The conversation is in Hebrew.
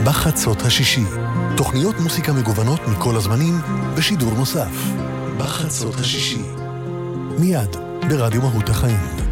בחצות השישי. תוכניות מוסיקה מגוונות מכל הזמנים בשידור נוסף. בחצות השישי. מיד ברדיו מהות החיים.